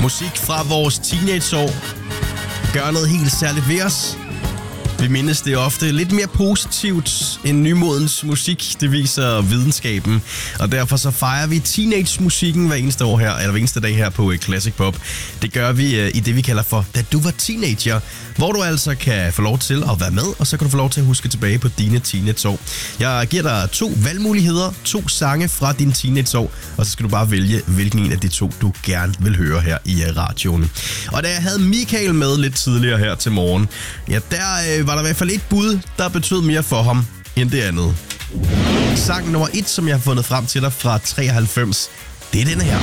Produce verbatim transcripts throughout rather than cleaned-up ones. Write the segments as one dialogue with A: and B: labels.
A: Musik fra vores teenageår gør noget helt særligt ved os. Vi mindes det ofte lidt mere positivt end nymodens musik, det viser videnskaben. Og derfor så fejrer vi teenage-musikken hver eneste år her, eller hver eneste dag her på Classic Pop. Det gør vi i det, vi kalder for Da du var teenager, hvor du altså kan få lov til at være med, og så kan du få lov til at huske tilbage på dine teenageår. Jeg giver dig to valgmuligheder, to sange fra dine teenageår, og så skal du bare vælge, hvilken en af de to, du gerne vil høre her i radioen. Og da jeg havde Michael med lidt tidligere her til morgen, ja, der øh, var der i hvert fald et bud, der betød mere for ham end det andet. Sang nummer et, som jeg har fundet frem til dig fra treoghalvfems, det er denne her.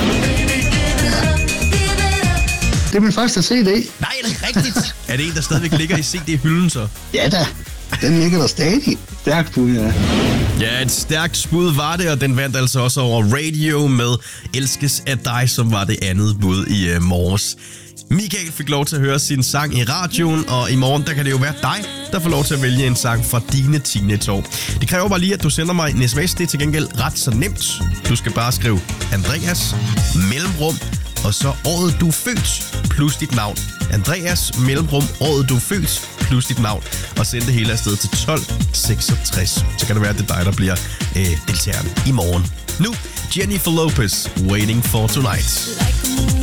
B: Det er min første C D.
A: Nej, er det rigtigt? Er det en, der stadigvæk ligger i C D-hylden så?
B: Ja da, den ligger der stadig. Stærkt bud, ja.
A: Ja, et stærkt bud var det, og den vandt altså også over Radio med Elskes af dig, som var det andet bud i uh, morges. Michael fik lov til at høre sin sang i radioen, og i morgen der kan det jo være dig, der får lov til at vælge en sang fra dine teenageår. Det kræver bare lige, at du sender mig en sms. Det er til gengæld ret så nemt. Du skal bare skrive Andreas, mellemrum, og så året du er født, plus dit navn. Andreas, mellemrum, året du er født, plus dit navn. Og send det hele afsted til tolv seksogtres. Så kan det være, at det er dig, der bliver øh, deltageren i morgen. Nu, Jennifer Lopez, Waiting for Tonight.